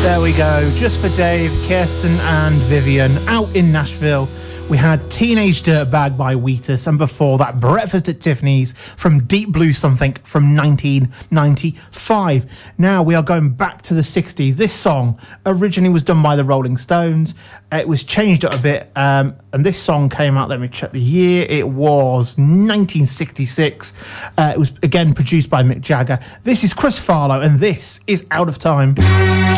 There we go. Just for Dave, Kirsten and Vivian out in Nashville. We had Teenage Dirtbag by Wheatus, and before that, Breakfast at Tiffany's from Deep Blue Something from 1995. Now we are going back to the 60s. This song originally was done by the Rolling Stones. It was changed up a bit, and this song came out, let me check the year, it was 1966. It was, again, produced by Mick Jagger. This is Chris Farlowe, and this is Out of Time.